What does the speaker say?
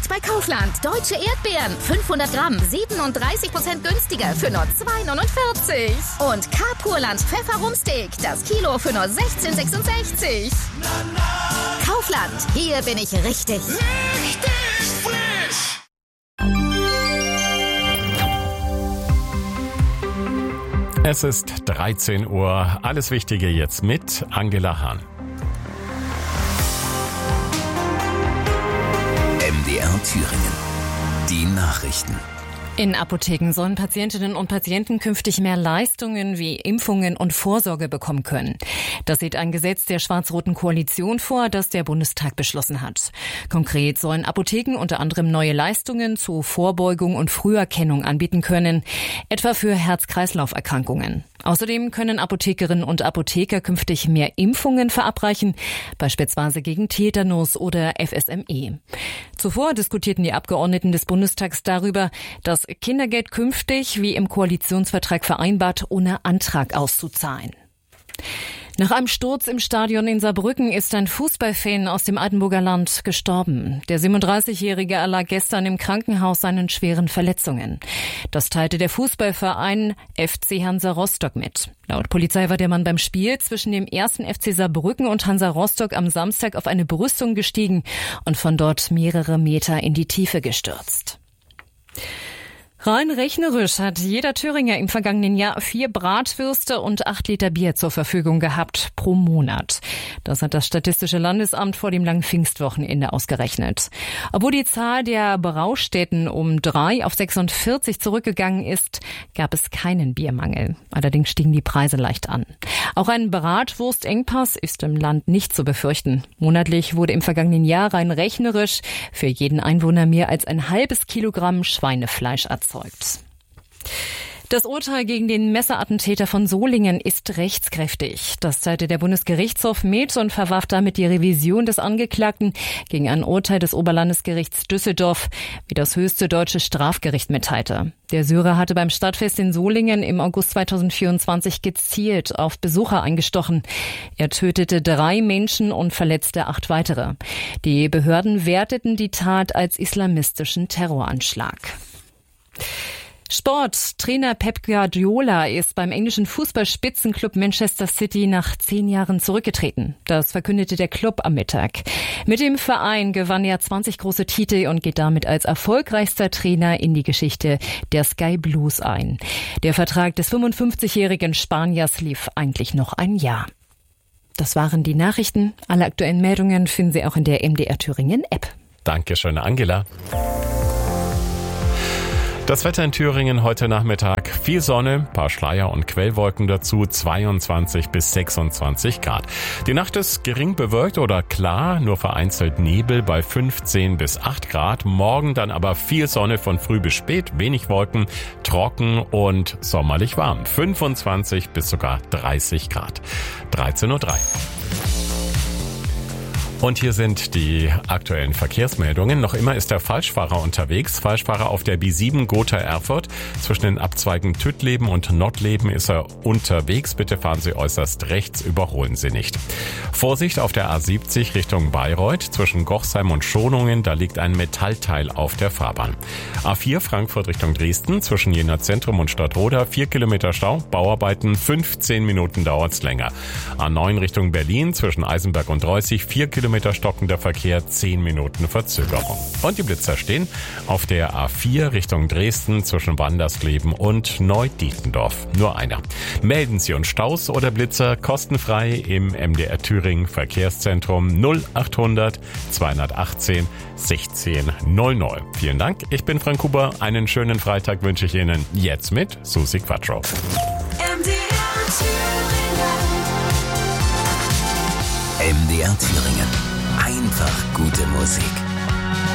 Jetzt bei Kaufland. Deutsche Erdbeeren. 500 Gramm. 37% günstiger für nur 2,49. Und K-Purland Pfefferumsteak. Das Kilo für nur 16,66. Kaufland. Hier bin ich richtig. Richtig frisch! Es ist 13 Uhr. Alles Wichtige jetzt mit Angela Hahn. MDR Thüringen. Die Nachrichten. In Apotheken sollen Patientinnen und Patienten künftig mehr Leistungen wie Impfungen und Vorsorge bekommen können. Das sieht ein Gesetz der schwarz-roten Koalition vor, das der Bundestag beschlossen hat. Konkret sollen Apotheken unter anderem neue Leistungen zur Vorbeugung und Früherkennung anbieten können, etwa für Herz-Kreislauf-Erkrankungen. Außerdem können Apothekerinnen und Apotheker künftig mehr Impfungen verabreichen, beispielsweise gegen Tetanus oder FSME. Zuvor diskutierten die Abgeordneten des Bundestags darüber, das Kindergeld künftig, wie im Koalitionsvertrag vereinbart, ohne Antrag auszuzahlen. Nach einem Sturz im Stadion in Saarbrücken ist ein Fußballfan aus dem Altenburger Land gestorben. Der 37-Jährige erlag gestern im Krankenhaus seinen schweren Verletzungen. Das teilte der Fußballverein FC Hansa Rostock mit. Laut Polizei war der Mann beim Spiel zwischen dem 1. FC Saarbrücken und Hansa Rostock am Samstag auf eine Brüstung gestiegen und von dort mehrere Meter in die Tiefe gestürzt. Rein rechnerisch hat jeder Thüringer im vergangenen Jahr 4 Bratwürste und 8 Liter Bier zur Verfügung gehabt pro Monat. Das hat das Statistische Landesamt vor dem langen Pfingstwochenende ausgerechnet. Obwohl die Zahl der Braustätten um 3 auf 46 zurückgegangen ist, gab es keinen Biermangel. Allerdings stiegen die Preise leicht an. Auch ein Bratwurstengpass ist im Land nicht zu befürchten. Monatlich wurde im vergangenen Jahr rein rechnerisch für jeden Einwohner mehr als ein halbes Kilogramm Schweinefleisch erzeugt. Das Urteil gegen den Messerattentäter von Solingen ist rechtskräftig. Das teilte der Bundesgerichtshof mit und verwarf damit die Revision des Angeklagten gegen ein Urteil des Oberlandesgerichts Düsseldorf, wie das höchste deutsche Strafgericht mitteilte. Der Syrer hatte beim Stadtfest in Solingen im August 2024 gezielt auf Besucher eingestochen. Er tötete 3 Menschen und verletzte 8 weitere. Die Behörden werteten die Tat als islamistischen Terroranschlag. Sport. Trainer Pep Guardiola ist beim englischen Fußballspitzenclub Manchester City nach 10 Jahren zurückgetreten. Das verkündete der Club am Mittag. Mit dem Verein gewann er 20 große Titel und geht damit als erfolgreichster Trainer in die Geschichte der Sky Blues ein. Der Vertrag des 55-jährigen Spaniers lief eigentlich noch ein Jahr. Das waren die Nachrichten. Alle aktuellen Meldungen finden Sie auch in der MDR Thüringen App. Dankeschön, Angela. Das Wetter in Thüringen heute Nachmittag. Viel Sonne, paar Schleier und Quellwolken dazu, 22 bis 26 Grad. Die Nacht ist gering bewölkt oder klar, nur vereinzelt Nebel bei 15 bis 8 Grad. Morgen dann aber viel Sonne von früh bis spät, wenig Wolken, trocken und sommerlich warm. 25 bis sogar 30 Grad. 13:03 Uhr. Und hier sind die aktuellen Verkehrsmeldungen. Noch immer ist der Falschfahrer unterwegs. Falschfahrer auf der B7 Gotha-Erfurt. Zwischen den Abzweigen Tüttleben und Nottleben ist er unterwegs. Bitte fahren Sie äußerst rechts, überholen Sie nicht. Vorsicht auf der A70 Richtung Bayreuth. Zwischen Gochsheim und Schonungen, da liegt ein Metallteil auf der Fahrbahn. A4 Frankfurt Richtung Dresden. Zwischen Jena Zentrum und Stadtroda 4 Kilometer Stau. Bauarbeiten, 15 Minuten dauert's länger. A9 Richtung Berlin. Zwischen Eisenberg und Reußig 4 Kilometer stockender Verkehr, 10 Minuten Verzögerung. Und die Blitzer stehen auf der A4 Richtung Dresden zwischen Wandersgleben und Neudietendorf. Nur einer. Melden Sie uns Staus oder Blitzer kostenfrei im MDR Thüringen Verkehrszentrum 0800 218 1600. Vielen Dank, ich bin Frank Huber. Einen schönen Freitag wünsche ich Ihnen jetzt mit Susi Quattro. MDR Thüringen. Einfach gute Musik.